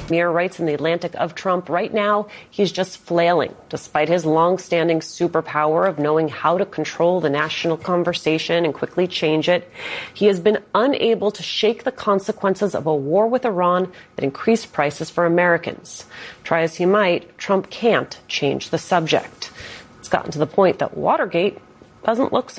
Mir writes in The Atlantic of Trump, right now, he's just flailing, despite his long-standing superpower of knowing how to control the national conversation and quickly change it. He has been unable to shake the consequences of a war with Iran that increased prices for Americans. Try as he might, Trump can't change the subject. It's gotten to the point that Watergate doesn't look so